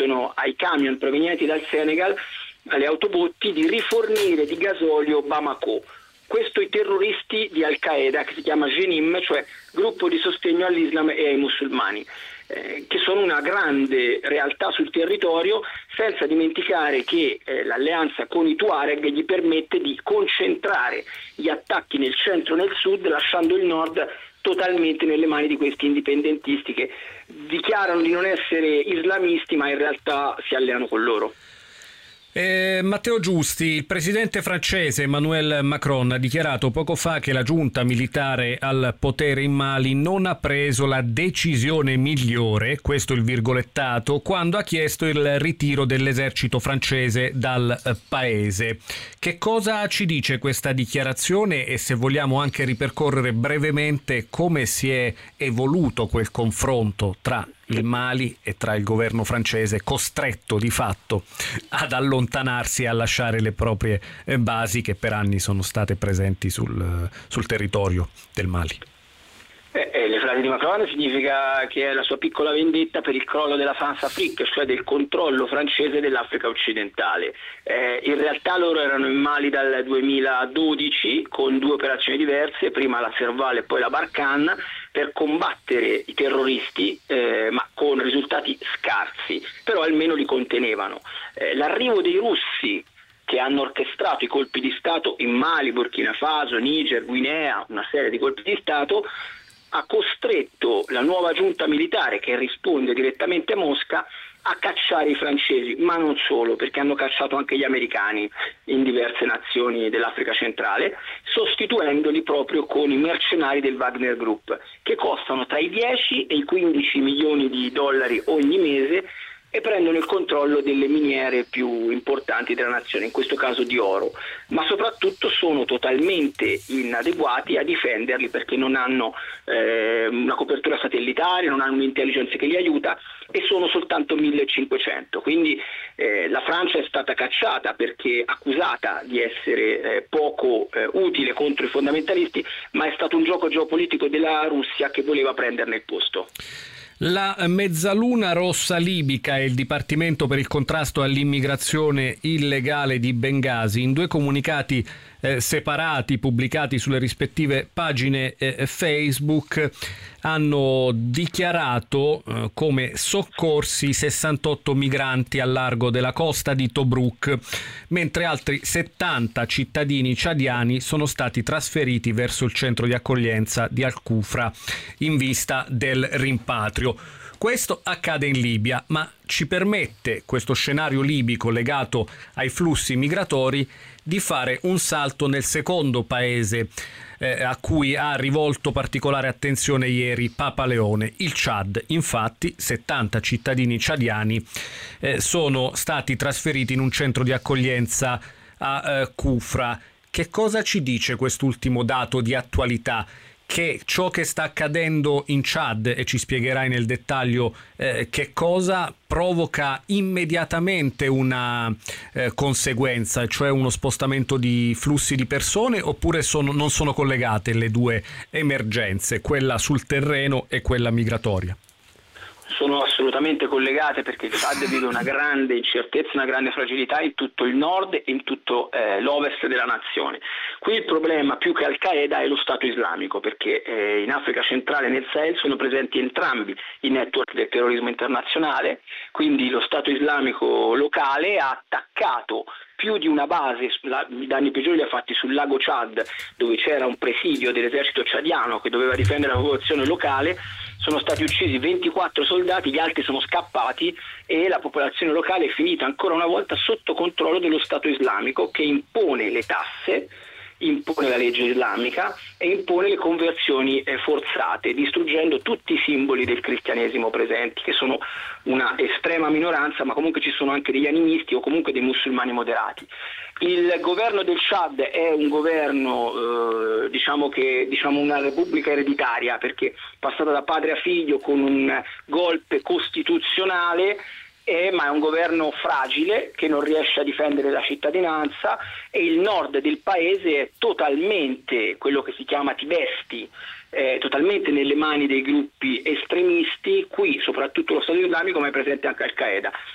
chiedono ai camion provenienti dal Senegal, alle autobotti, di rifornire di gasolio Bamako. Questo i terroristi di Al-Qaeda, che si chiama Jenim, cioè gruppo di sostegno all'Islam e ai musulmani, che sono una grande realtà sul territorio, senza dimenticare che l'alleanza con i Tuareg gli permette di concentrare gli attacchi nel centro e nel sud, lasciando il nord totalmente nelle mani di questi indipendentisti che dichiarano di non essere islamisti, ma in realtà si alleano con loro. Matteo Giusti, il presidente francese Emmanuel Macron ha dichiarato poco fa che la giunta militare al potere in Mali non ha preso la decisione migliore, questo il virgolettato, quando ha chiesto il ritiro dell'esercito francese dal paese. Che cosa ci dice questa dichiarazione e, se vogliamo, anche ripercorrere brevemente come si è evoluto quel confronto tra il Mali e tra il governo francese, costretto di fatto ad allontanarsi e a lasciare le proprie basi che per anni sono state presenti sul territorio del Mali? Le frasi di Macron significa che è la sua piccola vendetta per il crollo della France-Afrique, cioè del controllo francese dell'Africa occidentale. In realtà loro erano in Mali dal 2012 con 2 operazioni diverse, prima la Serval e poi la Barkhane, per combattere i terroristi, ma con risultati scarsi, però almeno li contenevano. L'arrivo dei russi, che hanno orchestrato i colpi di Stato in Mali, Burkina Faso, Niger, Guinea, una serie di colpi di Stato, ha costretto la nuova giunta militare, che risponde direttamente a Mosca, a cacciare i francesi, ma non solo, perché hanno cacciato anche gli americani in diverse nazioni dell'Africa centrale, sostituendoli proprio con i mercenari del Wagner Group, che costano tra i 10 e i 15 milioni di dollari ogni mese e prendono il controllo delle miniere più importanti della nazione, in questo caso di oro, ma soprattutto sono totalmente inadeguati a difenderli, perché non hanno una copertura satellitare, non hanno un'intelligence che li aiuta, e sono soltanto 1500. Quindi la Francia è stata cacciata perché accusata di essere poco utile contro i fondamentalisti, ma è stato un gioco geopolitico della Russia che voleva prenderne il posto. La Mezzaluna Rossa libica e il Dipartimento per il contrasto all'immigrazione illegale di Bengasi, in 2 comunicati separati pubblicati sulle rispettive pagine Facebook, hanno dichiarato come soccorsi 68 migranti al largo della costa di Tobruk, mentre altri 70 cittadini ciadiani sono stati trasferiti verso il centro di accoglienza di Al-Kufra in vista del rimpatrio. Questo accade in Libia, ma ci permette questo scenario libico legato ai flussi migratori di fare un salto nel secondo paese a cui ha rivolto particolare attenzione ieri Papa Leone, il Ciad. Infatti 70 cittadini ciadiani sono stati trasferiti in un centro di accoglienza a Kufra. Che cosa ci dice quest'ultimo dato di attualità? Che ciò che sta accadendo in Ciad, e ci spiegherai nel dettaglio che cosa, provoca immediatamente una conseguenza, cioè uno spostamento di flussi di persone, oppure non sono collegate le 2 emergenze, quella sul terreno e quella migratoria? Sono assolutamente collegate, perché il Chad vive una grande incertezza, una grande fragilità in tutto il nord e in tutto l'ovest della nazione. Qui il problema, più che Al-Qaeda, è lo Stato islamico, perché in Africa centrale e nel Sahel sono presenti entrambi i network del terrorismo internazionale, quindi lo Stato islamico locale ha attaccato più di una base, i danni peggiori li ha fatti sul lago Chad, dove c'era un presidio dell'esercito ciadiano che doveva difendere la popolazione locale. Sono stati uccisi 24 soldati, gli altri sono scappati e la popolazione locale è finita ancora una volta sotto controllo dello Stato islamico, che impone le tasse, impone la legge islamica e impone le conversioni forzate, distruggendo tutti i simboli del cristianesimo presenti, che sono una estrema minoranza, ma comunque ci sono anche degli animisti o comunque dei musulmani moderati. Il governo del Chad è un governo una repubblica ereditaria, perché passata da padre a figlio con un golpe costituzionale, ma è un governo fragile che non riesce a difendere la cittadinanza, e il nord del paese è totalmente, quello che si chiama tibesti, totalmente nelle mani dei gruppi estremisti. Qui soprattutto lo Stato islamico, ma è presente anche Al-Qaeda.